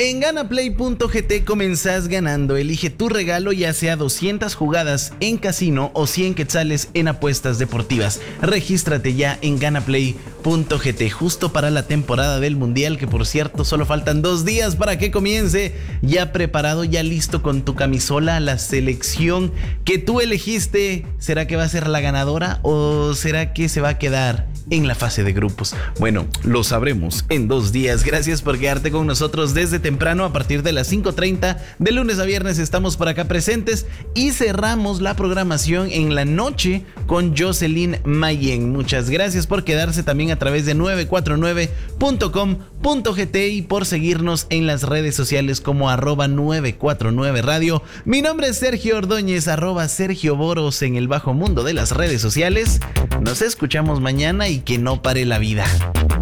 En ganaplay.gt comenzás ganando. Elige tu regalo, ya sea 200 jugadas en casino o 100 quetzales en apuestas deportivas. Regístrate ya en ganaplay.gt, justo para la temporada del Mundial, que por cierto solo faltan 2 días para que comience. Ya preparado, ya listo con tu camisola. La selección que tú elegiste, ¿será que va a ser la ganadora o será que se va a quedar en la fase de grupos? Bueno, lo sabremos en 2 días. Gracias por quedarte con nosotros desde temprano. A partir de las 5:30 de lunes a viernes estamos por acá presentes y cerramos la programación en la noche con Jocelyn Mayen. Muchas gracias por quedarse también a través de 949.com.gt y por seguirnos en las redes sociales como @949radio. Mi nombre es Sergio Ordóñez, @Sergio Boros en el bajo mundo de las redes sociales. Nos escuchamos mañana y que no pare la vida.